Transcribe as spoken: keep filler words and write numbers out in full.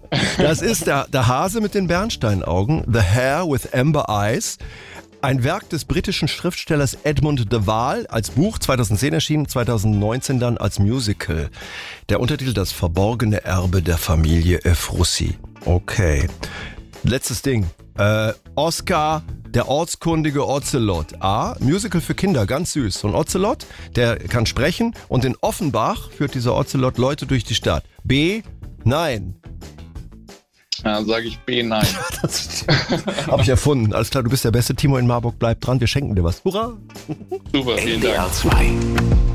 Das ist der, der Hase mit den Bernsteinaugen, The Hare with Amber Eyes. Ein Werk des britischen Schriftstellers Edmund de Waal, als Buch zweitausendzehn erschienen, zweitausendneunzehn dann als Musical. Der Untertitel Das verborgene Erbe der Familie Ephrussi. Okay. Letztes Ding. Äh, Oscar, der ortskundige Ocelot. A, Musical für Kinder, ganz süß. So ein Ocelot, der kann sprechen und in Offenbach führt dieser Ocelot Leute durch die Stadt. B, nein. Ja, sage ich B, nein. Das habe ich erfunden. Alles klar, du bist der beste. Timo in Marburg, bleib dran, wir schenken dir was. Hurra! Super, vielen Dank. N D R zwei.